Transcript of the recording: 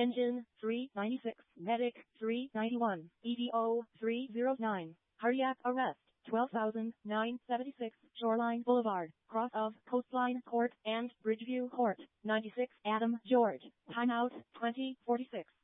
Engine 396, Medic 391, EDO 309. Cardiac arrest 12,976 Shoreline Boulevard, cross of Coastline Court and Bridgeview Court. 96 Adam George. Timeout 2046.